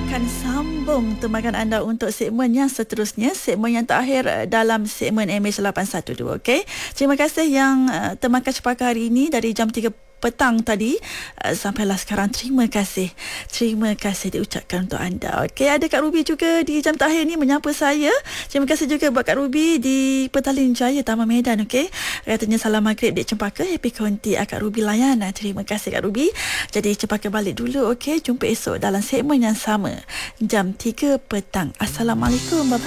akan sambung temankan anda untuk segmen yang seterusnya, segmen yang terakhir dalam segmen MH812. Okey. Terima kasih yang temankan Cepaka hari ini dari jam 3 petang tadi sampailah sekarang. Terima kasih diucapkan untuk anda. Okey, ada Kak Ruby juga di jam terakhir ni menyapa saya. Terima kasih juga buat Kak Ruby di Petaling Jaya, Taman Medan. Okey, katanya salam maghrib Dek Cempaka, happy konti Kak Ruby layan. Terima kasih Kak Ruby. Jadi Cempaka balik dulu. Okey, jumpa esok dalam segmen yang sama jam 3 petang. Assalamualaikum, bye bye.